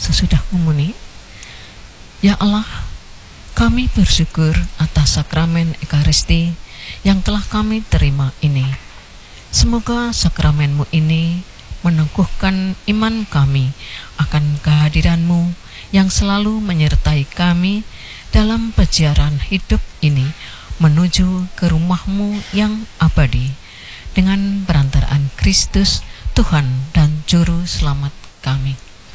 sesudah komuni. Ya Allah, kami bersyukur atas sakramen Ekaristi yang telah kami terima ini. Semoga sakramenmu ini meneguhkan iman kami akan kehadiranmu yang selalu menyertai kami dalam perjalanan hidup ini menuju ke rumahmu yang abadi, dengan perantaraan Kristus, Tuhan dan Juru Selamat kami.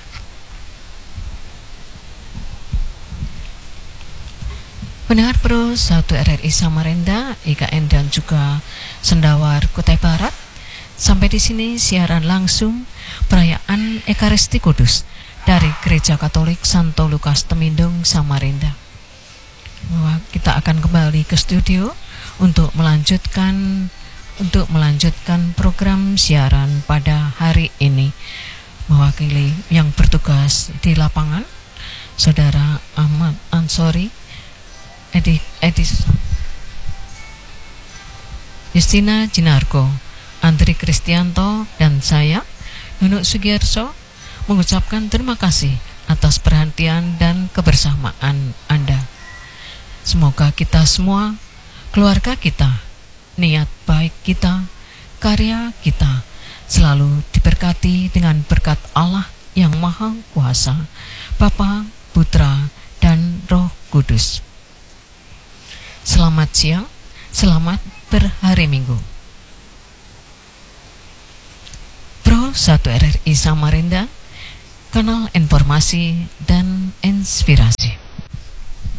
Pendengar Pro 1 RRI Samarinda, IKN dan juga Sendawar Kutai Barat, sampai di sini siaran langsung perayaan Ekaristi Kudus dari Gereja Katolik Santo Lukas Temindung, Samarinda. Kita akan kembali ke studio untuk melanjutkan program siaran pada hari ini. Mewakili yang bertugas di lapangan, Saudara Ahmad Ansori, Justina Jinarko, Andri Kristianto, dan saya, Nunuk Sugierso, mengucapkan terima kasih atas perhatian dan kebersamaan Anda. Semoga kita semua, keluarga kita, niat baik kita, karya kita selalu diberkati dengan berkat Allah yang Maha Kuasa, Bapa, Putra, dan Roh Kudus. Selamat siang, selamat berhari Minggu. Pro 1 RRI Samarinda, kanal informasi dan inspirasi.